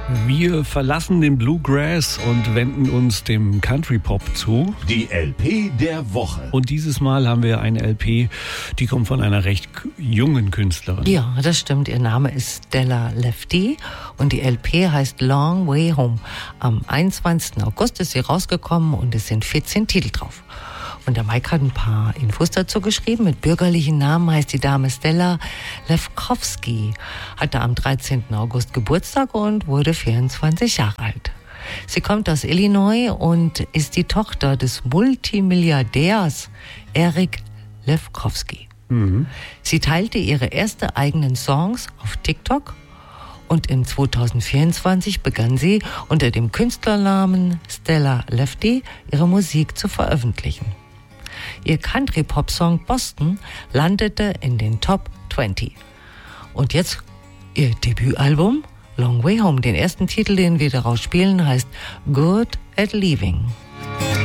Wir verlassen den Bluegrass und wenden uns dem Country Pop zu. Die LP der Woche. Und dieses Mal haben wir eine LP, die kommt von einer recht jungen Künstlerin. Ja, das stimmt. Ihr Name ist Stella Lefty und die LP heißt Long Way Home. Am 21. August ist sie rausgekommen und es sind 14 Titel drauf. Und der Mike hat ein paar Infos dazu geschrieben. Mit bürgerlichen Namen heißt die Dame Stella Lefkowski, hatte am 13. August Geburtstag und wurde 24 Jahre alt. Sie kommt aus Illinois und ist die Tochter des Multimilliardärs Eric Lefkowski. Sie teilte ihre ersten eigenen Songs auf TikTok und im 2024 begann sie unter dem Künstlernamen Stella Lefty ihre Musik zu veröffentlichen. Ihr Country-Pop-Song Boston landete in den Top 20. Und jetzt ihr Debütalbum Long Way Home. Den ersten Titel, den wir daraus spielen, heißt Good at Leaving.